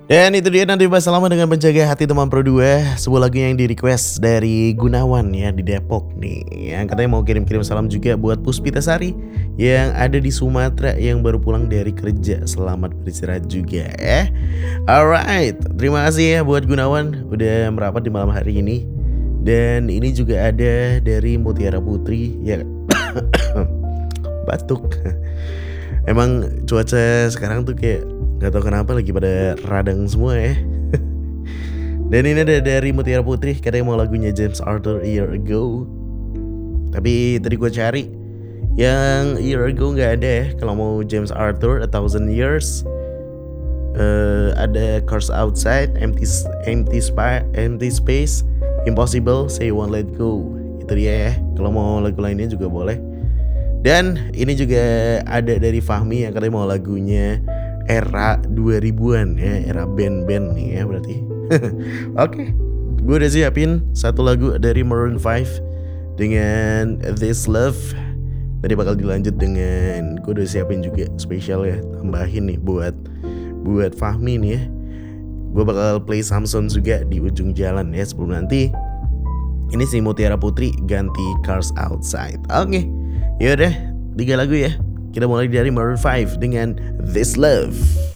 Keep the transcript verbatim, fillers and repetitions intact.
Dan itu dia nanti bahas selama dengan penjaga hati teman Pro dua. Sebuah lagu yang di request dari Gunawan ya di Depok nih. Yang katanya mau kirim-kirim salam juga buat Puspitasari yang ada di Sumatera yang baru pulang dari kerja. Selamat beristirahat juga ya. Alright, terima kasih ya buat Gunawan udah merapat di malam hari ini. Dan ini juga ada dari Mutiara Putri ya. Batuk. Emang cuaca sekarang tuh kayak gak tau kenapa lagi pada radang semua ya. Dan ini ada dari Mutiara Putri, katanya mau lagunya James Arthur A Year Ago. Tapi tadi gue cari yang A Year Ago gak ada ya. Kalau mau James Arthur A Thousand Years, uh, ada Cars Outside, Empty, Empty, Spa, Empty Space, Impossible, Say You Won't Let Go. Itu dia ya. Kalau mau lagu lainnya juga boleh. Dan ini juga ada dari Fahmi yang katanya mau lagunya era dua ribuan ya, era band-band nih ya berarti. Oke, okay. Gue udah siapin satu lagu dari Maroon five dengan This Love. Tadi bakal dilanjut dengan, gue udah siapin juga spesial ya, tambahin nih buat buat Fahmi nih ya. Gue bakal play Samson juga di ujung jalan ya, sebelum nanti ini si Mutiara Putri ganti Cars Outside. Oke, okay. Yaudah tiga lagu ya. Kita mulai dari Maroon five dengan This Love.